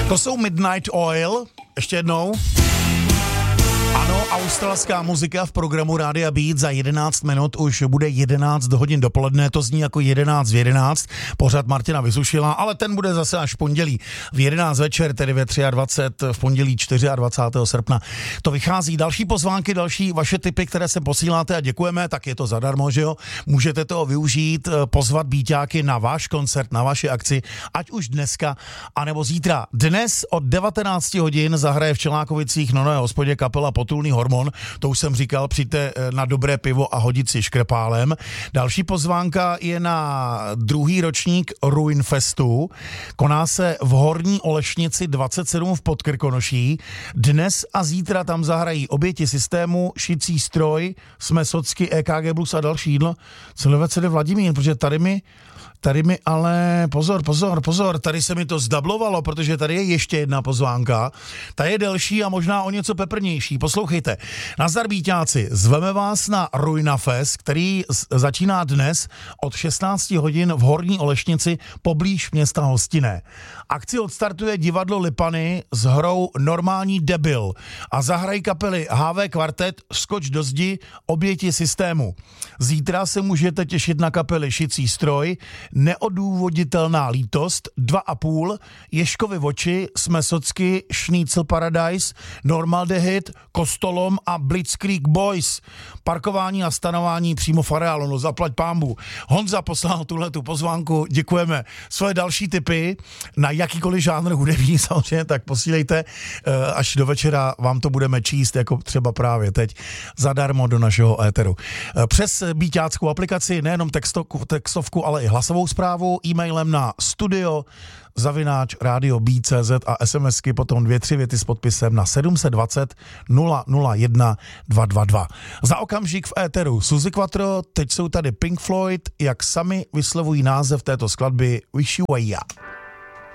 To jsou Midnight Oil, ještě jednou. Ano, australská muzika v programu Rádia Beat. Za 11 minut už bude 11 hodin dopoledne, to zní jako 11 v 11, pořad Martina Vysušila, ale ten bude zase až v pondělí v 11 večer, tedy ve 23, v pondělí 24. srpna. To vychází. Další pozvánky, další vaše tipy, které se posíláte a děkujeme, tak je to zadarmo, že jo? Můžete toho využít, pozvat býťáky na váš koncert, na vaši akci, ať už dneska, anebo zítra. Dnes od 19 hodin zahraje v Čelákovicích Nové hospodě kapela Potulný hormon, to už jsem říkal, přijďte na dobré pivo a hodit si škrepálem. Další pozvánka je na druhý ročník Ruinfestu, koná se v Horní Olešnici 27 v Podkrkonoší. Dnes a zítra tam zahrají Oběti systému, Šicí stroj, Jsme socky, EKG Blues a další jídlo. Celovec jde Vladimír, protože tady mi ale, pozor, tady se mi to zdablovalo, protože tady je ještě jedna pozvánka. Ta je delší a možná o něco peprnější. Poslouchejte. Nazdar býťáci, zveme vás na Ruinafest, který začíná dnes od 16 hodin v Horní Olešnici poblíž města Hostinné. Akci odstartuje divadlo Lipany s hrou Normální debil a zahrají kapely HV Kvartet, Skoč do zdi, Oběti systému. Zítra se můžete těšit na kapely Šicí stroj, Neodůvoditelná lítost, 2,5, Ježkovi oči, Jsme socky, Šnícl Paradise, Normaldehyd, Kostolom a Blitzkrieg Boys. Parkování a stanování přímo v areálu, no zaplať pánbu. Honza poslal tuhletu pozvánku, děkujeme. Svoje další tipy na jakýkoliv žánr hudební samozřejmě, tak posílejte, až do večera vám to budeme číst, jako třeba právě teď, zadarmo do našeho éteru. Přes býťáckou aplikaci nejenom textovku, ale i hlasovou zprávu, e-mailem na studio@radiobeat.cz a SMSky potom 2-3 věty s podpisem na 720 001 222. Za okamžik v éteru Suzy Quattro, teď jsou tady Pink Floyd, jak sami vyslovují název této skladby Wish You Were Ya.